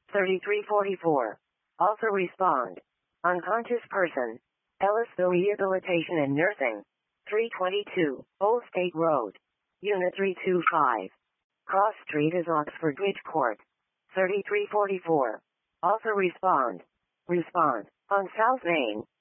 3344. Also respond. Unconscious person. Ellisville Rehabilitation and Nursing. 322, Old State Road. Unit 325. Cross Street is Oxford Bridge Court. 3344. Also respond. Respond. On South Main.